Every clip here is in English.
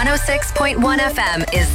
106.1 FM is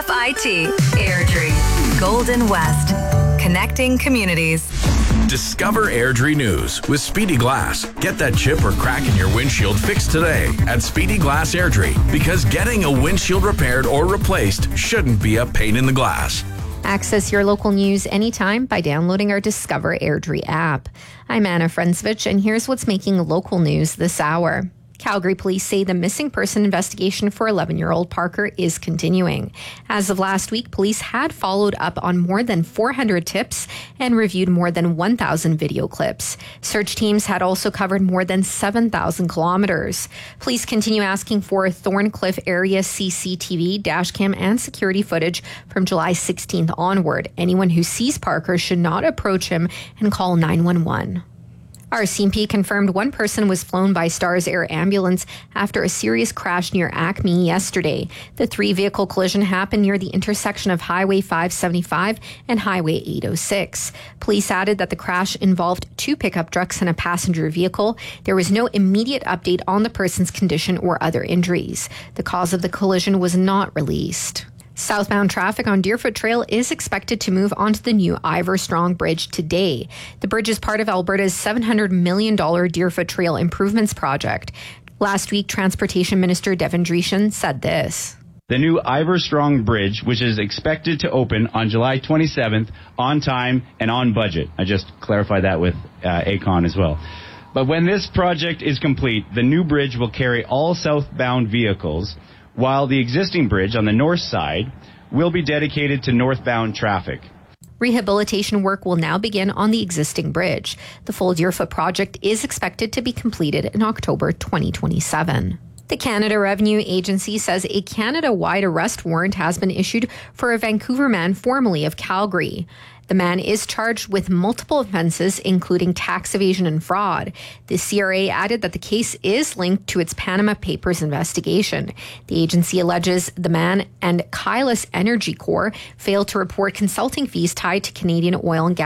CFIT Airdrie, Golden West, connecting communities. Discover Airdrie News with Speedy Glass. Get that chip or crack in your windshield fixed today at Speedy Glass Airdrie, because getting a windshield repaired or replaced shouldn't be a pain in the glass. Access your local news anytime by downloading our Discover Airdrie app. I'm Anna Frenzovich, and here's what's making local news this hour. Calgary police say the missing person investigation for 11-year-old Parker is continuing. As of last week, police had followed up on more than 400 tips and reviewed more than 1,000 video clips. Search teams had also covered more than 7,000 kilometers. Police continue asking for Thorncliffe area CCTV, dashcam, and security footage from July 16th onward. Anyone who sees Parker should not approach him and call 911. RCMP confirmed one person was flown by Stars Air ambulance after a serious crash near Acme yesterday. The three-vehicle collision happened near the intersection of Highway 575 and Highway 806. Police added that the crash involved two pickup trucks and a passenger vehicle. There was no immediate update on the person's condition or other injuries. The cause of the collision was not released. Southbound traffic on Deerfoot Trail is expected to move onto the new Ivor Strong Bridge today. The bridge is part of Alberta's $700 million Deerfoot Trail Improvements Project. Last week, Transportation Minister Devin Dreeshen said this. The new Ivor Strong Bridge, which is expected to open on July 27th, on time and on budget. I just clarified that with ACON as well. But when this project is complete, the new bridge will carry all southbound vehicles, while the existing bridge on the north side will be dedicated to northbound traffic. Rehabilitation work will now begin on the existing bridge. The full Deerfoot project is expected to be completed in October 2027. The Canada Revenue Agency says a Canada-wide arrest warrant has been issued for a Vancouver man formerly of Calgary. The man is charged with multiple offenses, including tax evasion and fraud. The CRA added that the case is linked to its Panama Papers investigation. The agency alleges the man and Kylus Energy Corp failed to report consulting fees tied to Canadian oil and gas